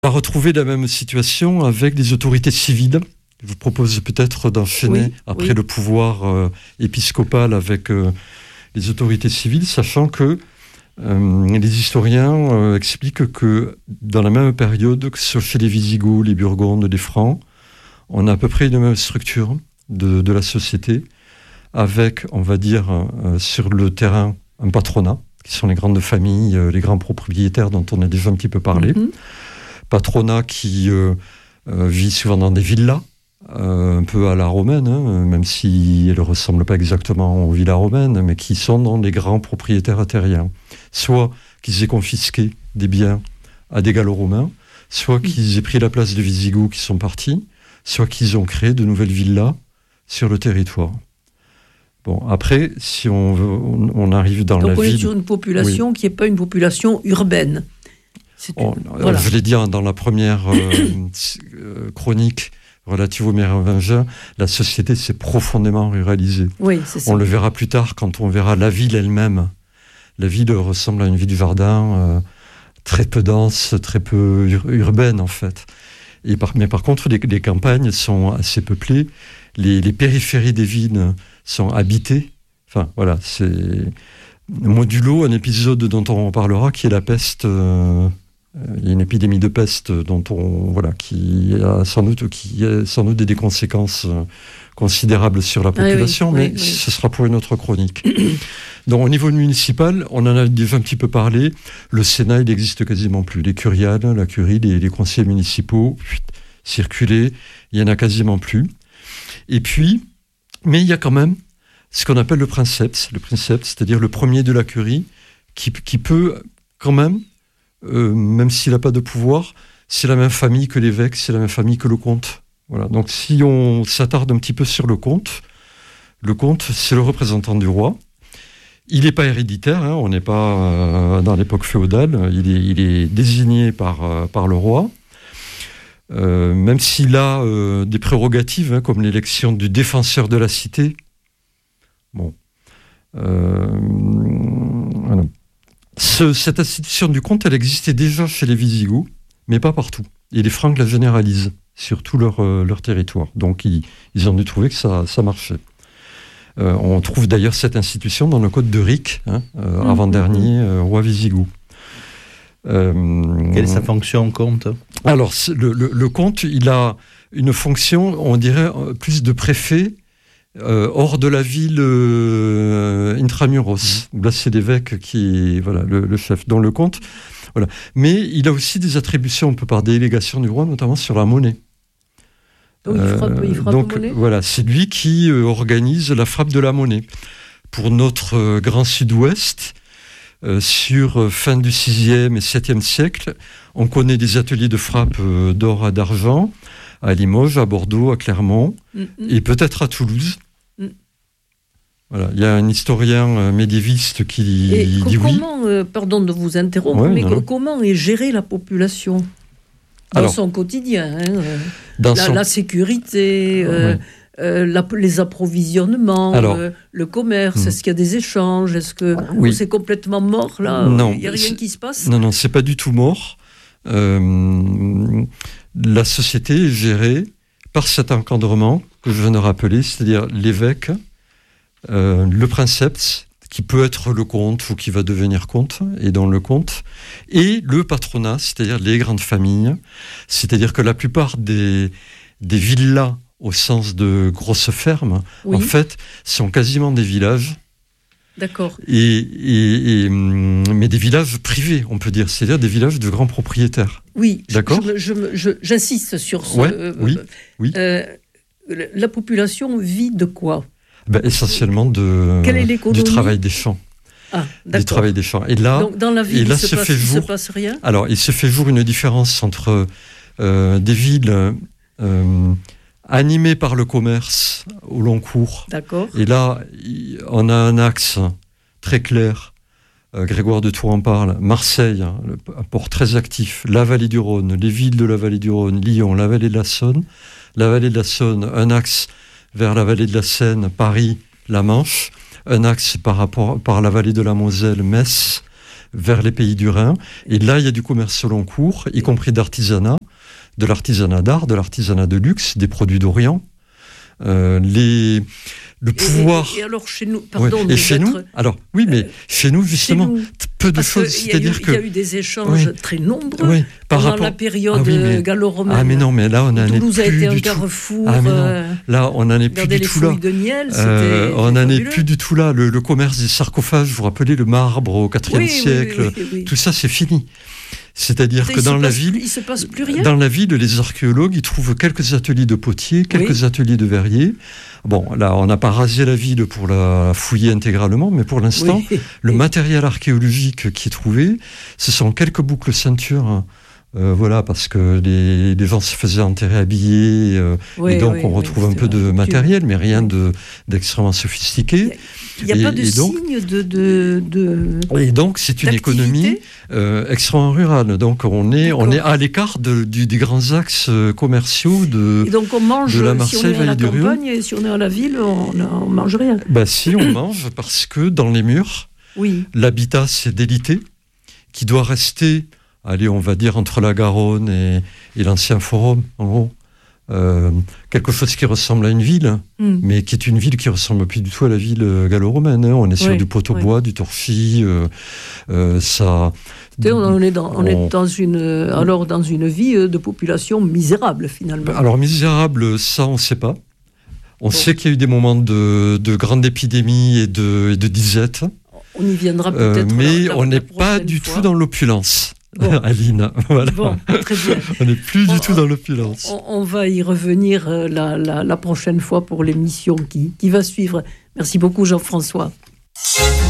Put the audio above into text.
On va retrouver la même situation avec les autorités civiles. Je vous propose peut-être d'enchaîner après le pouvoir épiscopal avec les autorités civiles, sachant que les historiens expliquent que dans la même période, que ce soit chez les Visigoths, les Burgondes, les Francs, on a à peu près une même structure de la société, avec, on va dire, sur le terrain, un patronat, qui sont les grandes familles, les grands propriétaires dont on a déjà un petit peu parlé. Patronat qui vit souvent dans des villas, un peu à la romaine, même si elles ne ressemblent pas exactement aux villas romaines, mais qui sont dans les grands propriétaires terriens. Soit qu'ils aient confisqué des biens à des Gallo-romains, soit qu'ils aient pris la place de Visigoths qui sont partis, soit qu'ils ont créé de nouvelles villas sur le territoire. Bon, après, si on arrive dans la ville... Donc on est sur une population qui n'est pas une population urbaine. Voilà. Je l'ai dit dans la première chronique relative aux Mérovingiens, la société s'est profondément ruralisée. Oui, c'est ça. On le verra plus tard quand on verra la ville elle-même. La ville ressemble à une ville du jardin, très peu dense, très peu urbaine en fait. Mais par contre, les campagnes sont assez peuplées, les périphéries des villes sont habitées. Enfin, voilà, c'est modulo un épisode dont on parlera qui est la peste. Il y a une épidémie de peste qui a sans doute des conséquences considérables sur la population, mais ce sera pour une autre chronique. Donc au niveau municipal, on en a déjà un petit peu parlé. Le Sénat, il n'existe quasiment plus. Les curiales, la curie, les conseillers municipaux, circuler, il n'y en a quasiment plus. Et puis, mais il y a quand même ce qu'on appelle le princeps, c'est-à-dire le premier de la curie, qui peut quand même s'il n'a pas de pouvoir, c'est la même famille que l'évêque, c'est la même famille que le comte. Voilà. Donc si on s'attarde un petit peu sur le comte, c'est le représentant du roi. Il n'est pas héréditaire, on n'est pas dans l'époque féodale, il est désigné par le roi, même s'il a des prérogatives, comme l'élection du défenseur de la cité. Bon. Voilà. Cette institution du comte, elle existait déjà chez les Visigoths, mais pas partout. Et les Francs la généralisent sur tout leur territoire. Donc ils ont dû trouver que ça marchait. On trouve d'ailleurs cette institution dans le code de Ric, avant-dernier roi Visigoth. Quelle est sa fonction, comte ? Alors, le comte, il a une fonction, on dirait, plus de préfet, hors de la ville intramuros. Là, c'est l'évêque qui est le chef. Dans le comte, voilà. Mais il a aussi des attributions un peu par délégation du roi, notamment sur la monnaie. Donc il frappe donc, monnaie. Voilà, c'est lui qui organise la frappe de la monnaie. Pour notre grand sud-ouest, sur fin du 6e et 7e siècle, on connaît des ateliers de frappe d'or et d'argent à Limoges, à Bordeaux, à Clermont, et peut-être à Toulouse. Voilà, il y a un historien médiéviste qui dit comment, pardon de vous interrompre, comment est gérée la population dans son quotidien, la sécurité, les approvisionnements, le commerce, est-ce qu'il y a des échanges, est-ce que c'est complètement mort là ? Non, il n'y a rien qui se passe ? Non, c'est pas du tout mort. La société est gérée par cet encadrement que je viens de rappeler, c'est-à-dire l'évêque, le princeps, qui peut être le comte ou qui va devenir comte, et dans le comte, et le patronat, c'est-à-dire les grandes familles, c'est-à-dire que la plupart des villas au sens de grosses fermes, en fait, sont quasiment des villages. D'accord. Mais des villages privés, on peut dire, c'est-à-dire des villages de grands propriétaires. Oui, d'accord. J'insiste sur ce. Oui. La population vit de quoi ? Essentiellement du travail des champs. Ah, d'accord. Du travail des champs. Et là, donc, dans la ville, il ne se passe rien ? Alors, il se fait jour une différence entre des villes animées par le commerce au long cours. D'accord. Et là, on a un axe très clair. Grégoire de Tours en parle. Marseille, un port très actif. La vallée du Rhône, les villes de la vallée du Rhône, Lyon, la vallée de la Saône. La vallée de la Saône, un axe vers la vallée de la Seine, Paris, la Manche, un axe par la vallée de la Moselle, Metz, vers les pays du Rhin. Et là, il y a du commerce au long cours, y compris d'artisanat, de l'artisanat d'art, de l'artisanat de luxe, des produits d'Orient. Le pouvoir. Et alors chez nous, pardon. Ouais. Et chez nous, alors oui, mais chez nous justement, peu de choses. C'est-à-dire qu'il y a eu des échanges très nombreux pendant la période gallo-romaine. Ah mais non, mais là on en est plus. Toulouse a été un carrefour. Ah mais non, là on en est plus du tout là. De miel, on en est plus du tout là. Le commerce des sarcophages, vous vous rappelez le marbre au IVe siècle, tout ça c'est fini. C'est-à-dire que dans la ville, il se passe plus rien. Dans la ville, les archéologues, ils trouvent quelques ateliers de potiers, quelques ateliers de verriers. Bon, là, on n'a pas rasé la ville pour la fouiller intégralement, mais pour l'instant, le matériel archéologique qui est trouvé, ce sont quelques boucles ceintures. Voilà, parce que les gens se faisaient enterrer habillés, et donc on retrouve un peu de matériel, mais rien d'extrêmement sophistiqué. Il n'y a pas de signe de Et donc c'est une économie extrêmement rurale. Donc on est à l'écart des grands axes commerciaux de. Et donc on mange, de la Marseille, si on est à la campagne et si on est à la ville, on mange rien. Si, on mange parce que dans les murs, l'habitat c'est délité, qui doit rester. Allez, on va dire entre la Garonne et l'ancien forum, en gros. Quelque chose qui ressemble à une ville, mais qui est une ville qui ressemble plus du tout à la ville gallo-romaine. On est sur du pot-au-bois, du torfil. Ça. On est dans une vie de population misérable, finalement. Alors, misérable, ça, on ne sait pas. On sait qu'il y a eu des moments de grandes épidémies et de disette. On y viendra peut-être. Mais on n'est pas du tout dans l'opulence. Aline, voilà. Bon, très bien. On n'est plus du tout dans l'opulence. On va y revenir la prochaine fois pour l'émission qui va suivre. Merci beaucoup Jean-François.